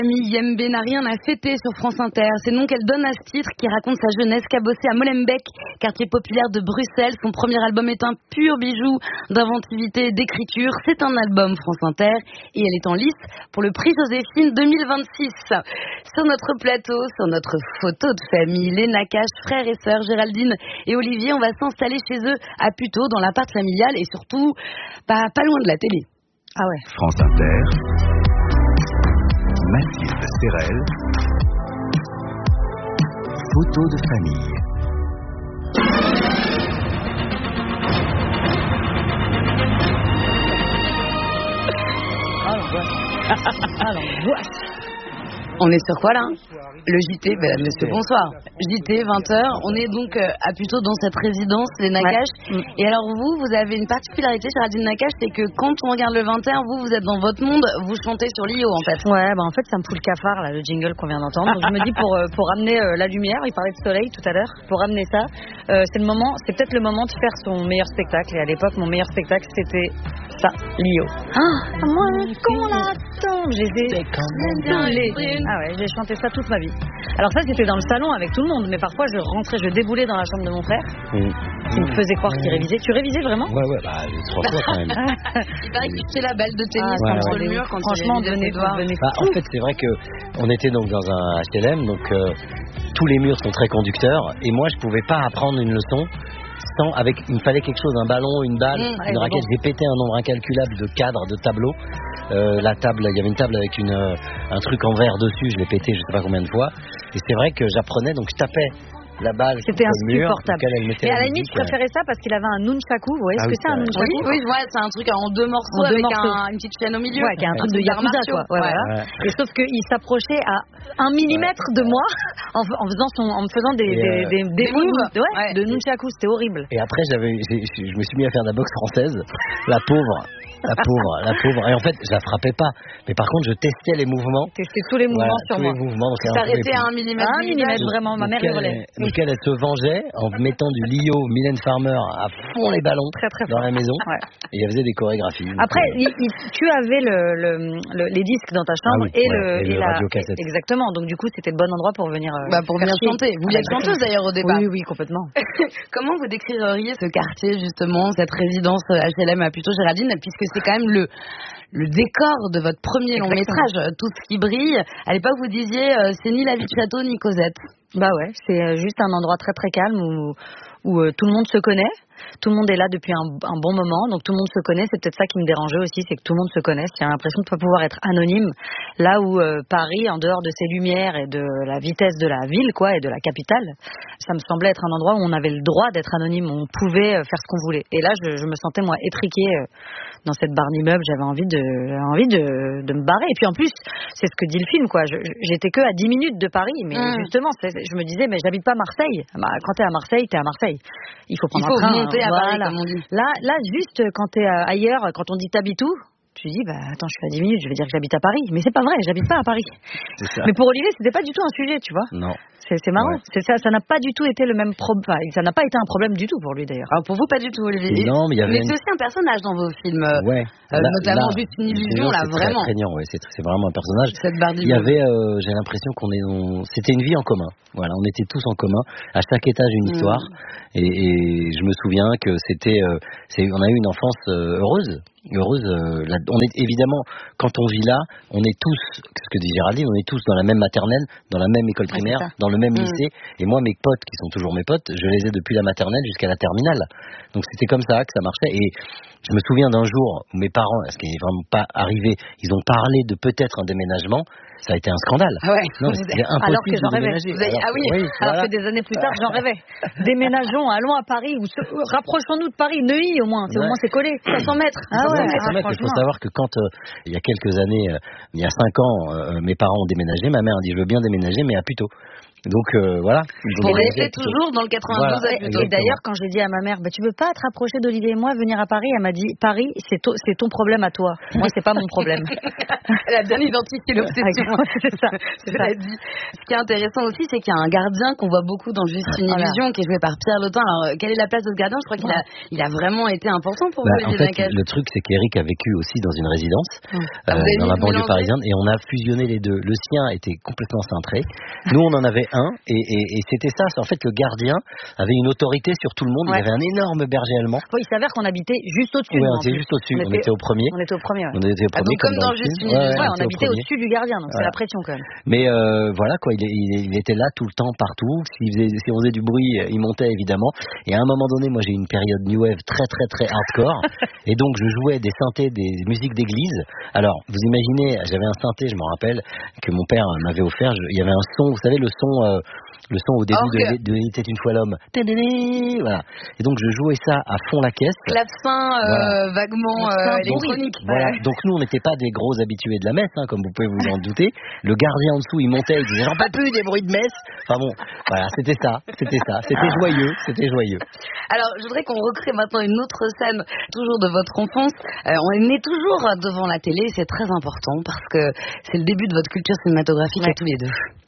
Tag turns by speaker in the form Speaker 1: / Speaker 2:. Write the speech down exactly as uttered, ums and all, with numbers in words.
Speaker 1: Yembe n'a rien à fêter sur France Inter. C'est le nom qu'elle donne à ce titre qui raconte sa jeunesse, qu'a bossé à Molenbeek, quartier populaire de Bruxelles. Son premier album est un pur bijou d'inventivité et d'écriture. C'est un album France Inter et elle est en lice pour le prix Joséphine deux mille vingt-six. Sur notre plateau, sur notre photo de famille, les Nakache, frères et sœurs, Géraldine et Olivier, on va s'installer chez eux à Puteaux, dans l'appart familial et surtout bah, pas loin de la télé.
Speaker 2: Ah ouais.
Speaker 3: France Inter. Mathilde Serrel, photo de famille.
Speaker 2: Ah l'angoisse. Ah l'angoisse.
Speaker 1: On est sur quoi là? Le J T, mesdames, messieurs, bonsoir. J T, vingt heures. On est donc euh, à Puteaux dans cette résidence, les Nakache. Ouais. Et alors vous, vous avez une particularité, Géraldine Nakache, c'est que quand on regarde le vingt heures, vous, vous êtes dans votre monde, vous chantez sur l'I O en fait.
Speaker 2: Ouais, bah en fait ça me fout le cafard là, le jingle qu'on vient d'entendre. Donc je me dis pour euh, pour ramener euh, la lumière, il parlait de soleil tout à l'heure, pour ramener ça, euh, c'est le moment, c'est peut-être le moment de faire son meilleur spectacle. Et à l'époque, mon meilleur spectacle c'était ça, l'I O. Ah, moi, qu'on l'attend, j'ai des... Ah ouais, j'ai chanté ça toute ma vie. Alors ça c'était dans le salon avec tout le monde, mais parfois je rentrais, je déboulais dans la chambre de mon frère, mmh. qui me faisait croire qu'il révisait. Tu révisais vraiment?
Speaker 4: Ouais ouais, bah trois fois quand même.
Speaker 1: Il paraît que c'est la balle de tennis
Speaker 2: ah,
Speaker 1: contre
Speaker 2: ouais,
Speaker 1: le mur quand
Speaker 2: franchement venez voir.
Speaker 4: Bah, en fait c'est vrai que on était donc dans un H L M, donc euh, tous les murs sont très conducteurs et moi je pouvais pas apprendre une leçon sans, avec, il me fallait quelque chose, un ballon, une balle, mmh, une raquette. Bon. J'ai pété un nombre incalculable de cadres, de tableaux. Euh, la table, il y avait une table avec une, euh, un truc en verre dessus, je l'ai pété je sais pas combien de fois. Et c'est vrai que j'apprenais, donc je tapais la balle.
Speaker 2: C'était insupportable.
Speaker 4: Et
Speaker 2: à la limite, je préférais ça parce qu'il avait un nunchaku. Vous voyez
Speaker 4: ah
Speaker 2: ce
Speaker 4: oui,
Speaker 2: que c'est un nunchaku?
Speaker 1: Oui, oui, ouais, c'est un truc en deux morceaux
Speaker 2: en deux
Speaker 1: avec
Speaker 2: morceaux.
Speaker 1: Un, une petite chaîne au milieu.
Speaker 2: Ouais, qui est un truc de yakuza, quoi. Ouais, ouais. Voilà. Et sauf qu'il s'approchait à un millimètre de moi en, en faisant son, en me faisant des, des, euh, des, des, des moves de, ouais, ouais. de nunchaku. C'était horrible.
Speaker 4: Et après, j'avais, je me suis mis à faire de la boxe française. La pauvre. La pauvre, la pauvre. Et en fait, je la frappais pas. Mais par contre, je testais les mouvements.
Speaker 2: Testais tous les mouvements
Speaker 4: voilà,
Speaker 2: sur
Speaker 4: tous
Speaker 2: moi.
Speaker 4: Les mouvements.
Speaker 1: Tu t'arrêtais à un millimètre.
Speaker 2: Un millimètre, vraiment. Ma mère hurlait.
Speaker 4: Donc, elle, elle se vengeait en mettant du Lio, Mylène Farmer à fond les ballons
Speaker 2: très, très
Speaker 4: dans
Speaker 2: fort.
Speaker 4: la maison.
Speaker 2: Ouais.
Speaker 4: Et elle faisait des chorégraphies.
Speaker 2: Après, il, il, tu avais le, le, le, les disques dans ta chambre
Speaker 4: ah oui,
Speaker 2: et,
Speaker 4: ouais,
Speaker 2: le,
Speaker 4: et,
Speaker 2: et
Speaker 4: le
Speaker 2: la.
Speaker 4: radio-cassette.
Speaker 2: Exactement. Donc, du coup, c'était le bon endroit pour venir. Euh,
Speaker 1: bah, pour venir chanter. Vous êtes chanteuse d'ailleurs au départ.
Speaker 2: Oui, oui, complètement.
Speaker 1: Comment vous décririez ce quartier, justement, cette résidence H L M à Puteaux, Géraldine, puisque c'est quand même le. le décor de votre premier long métrage, tout ce qui brille. À l'époque, vous disiez, euh, c'est ni la vie de château, ni Cosette.
Speaker 2: Bah ouais, c'est juste un endroit très très calme où, où euh, tout le monde se connaît. Tout le monde est là depuis un, un bon moment, donc tout le monde se connaît. C'est peut-être ça qui me dérangeait aussi, c'est que tout le monde se connaisse. J'ai l'impression de ne pas pouvoir être anonyme. Là où euh, Paris, en dehors de ses lumières et de la vitesse de la ville, quoi, et de la capitale, ça me semblait être un endroit où on avait le droit d'être anonyme, où on pouvait euh, faire ce qu'on voulait. Et là, je, je me sentais moi étriquée euh, dans cette barre d'immeuble. J'avais envie de, j'avais envie de, de me barrer. Et puis en plus, c'est ce que dit le film, quoi. Je, j'étais que à dix minutes de Paris, mais mmh. justement, c'est, je me disais, mais j'habite pas Marseille. Bah, quand t'es à Marseille, t'es à Marseille. Il faut prendre
Speaker 1: Il faut
Speaker 2: un train.
Speaker 1: monter à
Speaker 2: voilà.
Speaker 1: Paris, comme on dit.
Speaker 2: Là, là, juste quand t'es ailleurs, quand on dit t'habites où, tu dis, bah attends, je suis à dix minutes, je vais dire que j'habite à Paris. Mais c'est pas vrai, j'habite pas à Paris. Mais pour Olivier, c'était pas du tout un sujet, tu vois.
Speaker 4: Non.
Speaker 2: C'est, c'est marrant. Ouais. C'est ça, ça n'a pas du tout été le même problème. Enfin, ça n'a pas été un problème du tout pour lui d'ailleurs.
Speaker 1: Alors pour vous, pas du tout, Olivier.
Speaker 4: Non, mais il y avait.
Speaker 1: Mais c'est aussi un personnage dans vos films.
Speaker 4: Ouais.
Speaker 1: Euh, là, notamment là, Juste une illusion, là,
Speaker 4: c'est
Speaker 1: vraiment.
Speaker 4: Très prégnant, ouais. C'est, c'est vraiment un personnage.
Speaker 1: Cette barre
Speaker 4: il y avait, euh, j'ai l'impression qu'on est, on... c'était une vie en commun. Voilà, on était tous en commun. À chaque étage une histoire. Mmh. Et, et je me souviens que c'était, euh, c'est, on a eu une enfance euh, heureuse. heureuse euh, là, on est évidemment quand on vit là, on est tous, ce que dit Géraldine, on est tous dans la même maternelle, dans la même école primaire, ah, dans le même mmh. lycée, et moi mes potes qui sont toujours mes potes, je les ai depuis la maternelle jusqu'à la terminale, donc c'était comme ça que ça marchait. Et je me souviens d'un jour où mes parents, ce qui n'est vraiment pas arrivé, ils ont parlé de peut-être un déménagement. Ça a été un scandale.
Speaker 1: Ah ouais.
Speaker 4: Non, c'était impossible.
Speaker 2: Alors que j'en rêvais.
Speaker 1: Avez... Alors, ah oui.
Speaker 2: oui alors voilà. que des années plus tard, j'en rêvais. Déménageons, allons à Paris, ou se... rapprochons-nous de Paris, Neuilly au moins. C'est, ouais. Au moins c'est collé. cinq cents mètres.
Speaker 4: Ah ouais. cinq cents mètres. Il faut savoir que quand euh, il y a quelques années, euh, il y a cinq ans, euh, mes parents ont déménagé. Ma mère a dit je veux bien déménager, mais à Puteaux. Donc euh, voilà. Donc,
Speaker 1: pour rester toujours dans le quatre-vingt-douze
Speaker 4: voilà,
Speaker 1: à plutôt.
Speaker 2: Et d'ailleurs, quand j'ai dit à ma mère, bah, tu veux pas te rapprocher d'Olivier et moi, venir à Paris, elle m'a dit, Paris, c'est, to- c'est ton problème à toi. Moi, c'est pas mon problème.
Speaker 1: Elle a bien identifié l'obsession.
Speaker 2: c'est ça. C'est ça.
Speaker 1: Cela dit. Ce qui est intéressant aussi, c'est qu'il y a un gardien qu'on voit beaucoup dans Juste une
Speaker 2: Voilà.
Speaker 1: illusion, qui est joué par Pierre Lotin. Alors, quelle est la place de ce gardien? Je crois qu'il a, il a vraiment été important pour
Speaker 4: Bah,
Speaker 1: vous,
Speaker 4: en
Speaker 1: Olivier
Speaker 4: fait,
Speaker 1: Nakache.
Speaker 4: le truc, c'est qu'Eric a vécu aussi dans une résidence
Speaker 1: Hum.
Speaker 4: euh,
Speaker 1: Ah, vous avez
Speaker 4: dans la
Speaker 1: mis-
Speaker 4: banlieue
Speaker 1: mélangé
Speaker 4: parisienne, et on a fusionné les deux. Le sien était complètement cintré. Nous, on en avait un, et, et, et c'était ça. C'est en fait le gardien avait une autorité sur tout le monde.
Speaker 2: Ouais.
Speaker 4: Il y avait un énorme berger allemand.
Speaker 2: Bon, il s'avère qu'on habitait juste au-dessus.
Speaker 4: Oui,
Speaker 2: nous,
Speaker 4: on
Speaker 2: en
Speaker 4: était
Speaker 2: plus.
Speaker 4: juste au-dessus.
Speaker 2: On
Speaker 4: On,
Speaker 2: était-
Speaker 4: était au premier.
Speaker 2: On était au premier. Ouais.
Speaker 4: On était au
Speaker 1: Ah,
Speaker 4: premier
Speaker 1: donc comme dans
Speaker 4: le
Speaker 1: Juste
Speaker 4: film.
Speaker 1: une illusion.
Speaker 2: Ouais,
Speaker 4: on
Speaker 2: on habitait
Speaker 4: au premier.
Speaker 2: au-dessus du gardien, donc c'est
Speaker 4: Voilà.
Speaker 2: la pression quand même.
Speaker 4: Mais euh, voilà quoi, il, il, il était là tout le temps, partout. S'il faisait, si on faisait du bruit, il montait évidemment. Et à un moment donné, moi j'ai eu une période new wave très très très hardcore, et donc je jouais des synthés, des musiques d'église. Alors vous imaginez, j'avais un synthé, je me rappelle que mon père m'avait offert. Je, il y avait un son, vous savez le son, euh, le son au début
Speaker 1: Orgue.
Speaker 4: de, de Il était une fois l'homme. Tédédé, voilà. Et donc je jouais ça à fond la caisse.
Speaker 1: Clavecin, euh,
Speaker 4: Voilà.
Speaker 1: vaguement euh,
Speaker 2: Donc,
Speaker 1: électronique.
Speaker 4: Voilà. Donc nous, on n'était pas des gros habitués de la messe, hein, comme vous pouvez vous en douter. Le gardien en dessous, il montait, il disait j'en peux plus des bruits de messe. Enfin bon, voilà, c'était ça, c'était ça, c'était joyeux, c'était joyeux.
Speaker 1: Alors, je voudrais qu'on recrée maintenant une autre scène, toujours de votre enfance. Euh, on est toujours devant la télé, c'est très important parce que c'est le début de votre culture cinématographique
Speaker 2: Ouais.
Speaker 1: à tous les deux.